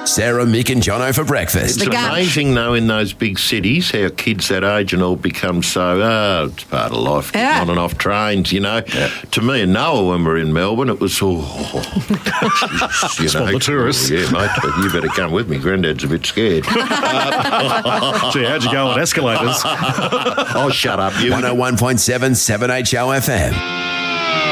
Sarah, Mick and Jono for breakfast. It's amazing, though, in those big cities, how kids that age and all become so, it's part of life, getting on and off trains, you know. Yeah. To me and Noah, when we were in Melbourne, it was, the tourists. Yeah, mate, you better come with me. Granddad's a bit scared. Gee, how'd you go on escalators? Oh, shut up, you. 101.7 7HO FM.